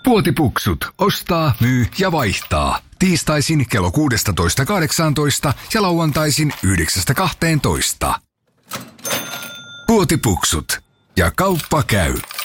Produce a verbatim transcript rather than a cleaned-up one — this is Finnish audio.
Puotipuksut. Ostaa, myy ja vaihtaa. Tiistaisin kello kuusitoista kahdeksantoista ja lauantaisin yhdeksästä kahteentoista. Puotipuksut. Ja kauppa käy.